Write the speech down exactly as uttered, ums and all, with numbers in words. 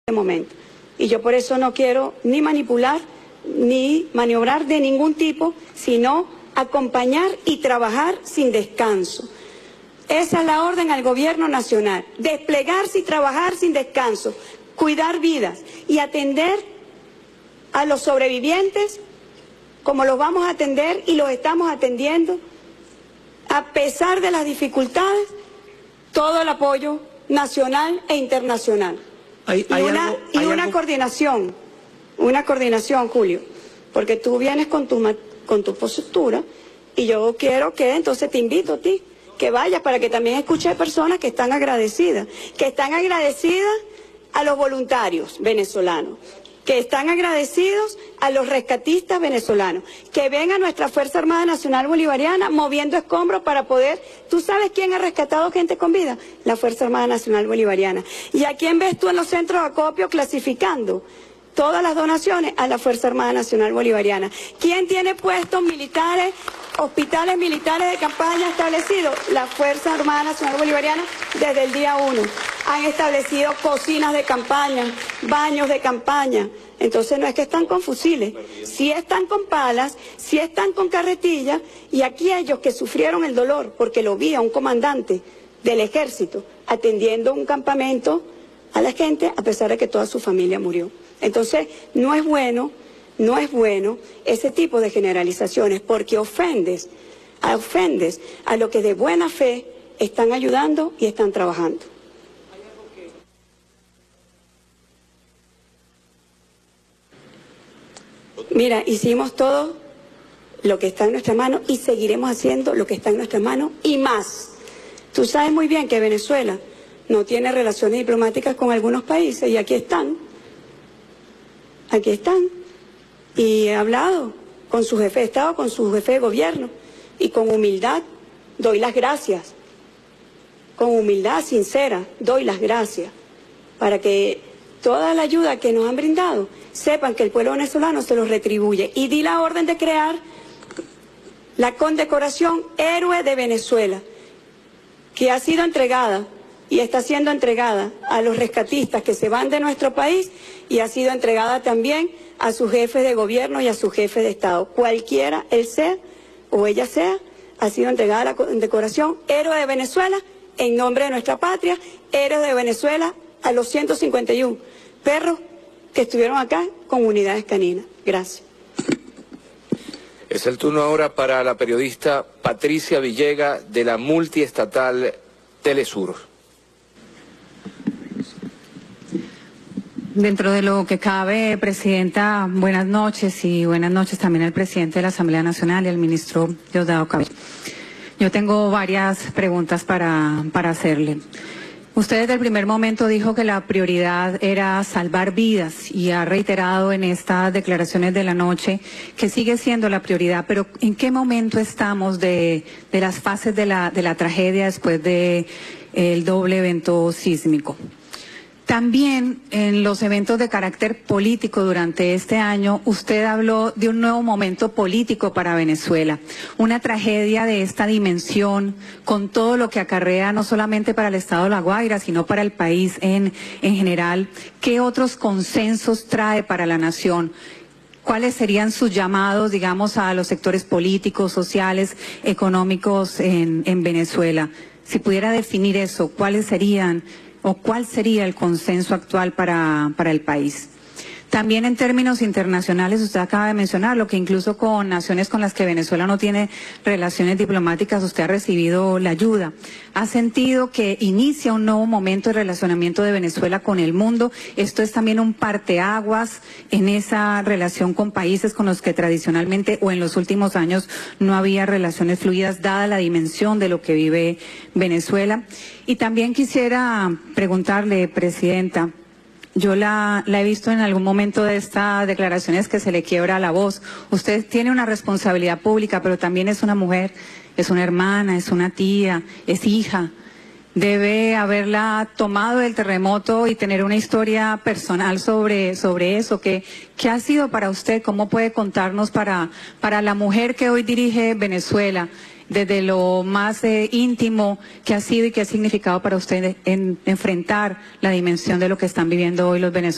momento. Y yo por eso no quiero ni manipular ni maniobrar de ningún tipo, sino acompañar y trabajar sin descanso. Esa es la orden al gobierno nacional, desplegarse y trabajar sin descanso, cuidar vidas y atender a los sobrevivientes como los vamos a atender y los estamos atendiendo, a pesar de las dificultades, todo el apoyo nacional e internacional. ¿Hay, y hay una, algo, y hay una algo? coordinación, una coordinación, Julio, porque tú vienes con tu, con tu postura y yo quiero que, entonces te invito a ti, que vayas para que también escuches personas que están agradecidas, que están agradecidas a los voluntarios venezolanos, que están agradecidos a los rescatistas venezolanos, que ven a nuestra Fuerza Armada Nacional Bolivariana moviendo escombros para poder... ¿Tú sabes quién ha rescatado gente con vida? La Fuerza Armada Nacional Bolivariana. ¿Y a quién ves tú en los centros de acopio clasificando todas las donaciones? A la Fuerza Armada Nacional Bolivariana. ¿Quién tiene puestos militares, hospitales militares de campaña establecidos? La Fuerza Armada Nacional Bolivariana desde el día uno. Han establecido cocinas de campaña, baños de campaña. Entonces no es que están con fusiles, sí están con palas, sí están con carretillas, y aquí ellos que sufrieron el dolor, porque lo vi a un comandante del ejército atendiendo un campamento a la gente a pesar de que toda su familia murió. Entonces no es bueno, no es bueno ese tipo de generalizaciones, porque ofendes, ofendes a los que de buena fe están ayudando y están trabajando. Mira, hicimos todo lo que está en nuestra mano y seguiremos haciendo lo que está en nuestra mano y más. Tú sabes muy bien que Venezuela no tiene relaciones diplomáticas con algunos países y aquí están, aquí están. Y he hablado con su jefe de Estado, con su jefe de gobierno y con humildad doy las gracias, con humildad sincera doy las gracias para que toda la ayuda que nos han brindado, sepan que el pueblo venezolano se los retribuye. Y di la orden de crear la condecoración Héroe de Venezuela, que ha sido entregada y está siendo entregada a los rescatistas que se van de nuestro país y ha sido entregada también a sus jefes de gobierno y a sus jefes de Estado. Cualquiera él sea o ella sea, ha sido entregada la condecoración Héroe de Venezuela en nombre de nuestra patria, Héroe de Venezuela a los ciento cincuenta y uno perros que estuvieron acá con unidades caninas. Gracias. Es el turno ahora para la periodista Patricia Villega de la multiestatal Telesur. Dentro de lo que cabe, Presidenta, buenas noches y buenas noches también al presidente de la Asamblea Nacional y al ministro Diosdado Cabello. Yo tengo varias preguntas para, para hacerle. Usted desde el primer momento dijo que la prioridad era salvar vidas y ha reiterado en estas declaraciones de la noche que sigue siendo la prioridad, pero ¿en qué momento estamos de, de las fases de la, de la tragedia después del de doble evento sísmico? También en los eventos de carácter político durante este año, usted habló de un nuevo momento político para Venezuela, una tragedia de esta dimensión, con todo lo que acarrea no solamente para el Estado de La Guaira, sino para el país en, en general. ¿Qué otros consensos trae para la nación? ¿Cuáles serían sus llamados, digamos, a los sectores políticos, sociales, económicos en, en Venezuela? Si pudiera definir eso, ¿cuáles serían o cuál sería el consenso actual para, para el país? También en términos internacionales, usted acaba de mencionar lo que incluso con naciones con las que Venezuela no tiene relaciones diplomáticas, usted ha recibido la ayuda. ¿Ha sentido que inicia un nuevo momento de relacionamiento de Venezuela con el mundo? Esto es también un parteaguas en esa relación con países con los que tradicionalmente o en los últimos años no había relaciones fluidas, dada la dimensión de lo que vive Venezuela. Y también quisiera preguntarle, Presidenta, yo la, la he visto en algún momento de estas declaraciones que se le quiebra la voz. Usted tiene una responsabilidad pública, pero también es una mujer, es una hermana, es una tía, es hija. Debe haberla tomado el terremoto y tener una historia personal sobre, sobre eso. ¿Qué, qué ha sido para usted? ¿Cómo puede contarnos para, para la mujer que hoy dirige Venezuela? Desde lo más eh, íntimo que ha sido y que ha significado para usted en, enfrentar la dimensión de lo que están viviendo hoy los venezolanos.